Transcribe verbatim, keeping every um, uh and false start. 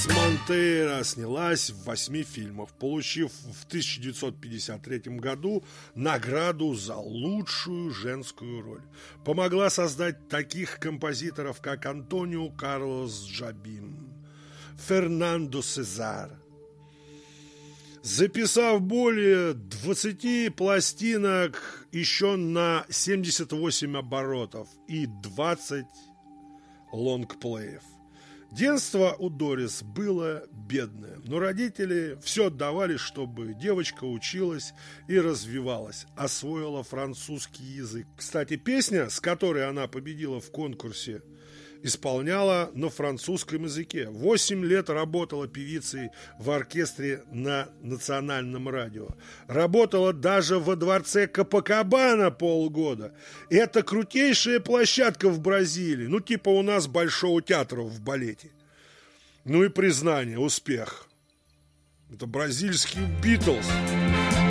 Монтейро снялась в восьми фильмах, получив в тысяча девятьсот пятьдесят третьем году награду за лучшую женскую роль. Помогла создать таких композиторов, как Антонио Карлос Джобим, Фернандо Сезар. Записав более двадцати пластинок еще на семьдесят восемь оборотов и двадцать лонгплеев. Детство у Дорис было бедное, но родители все отдавали, чтобы девочка училась и развивалась, освоила французский язык. Кстати, песня, с которой она победила в конкурсе, исполняла на французском языке. Восемь лет работала певицей в оркестре на национальном радио. Работала даже во дворце Копакабана полгода. Это крутейшая площадка в Бразилии. Ну, типа у нас Большого театра в балете. Ну и признание, успех. Это бразильский Битлз.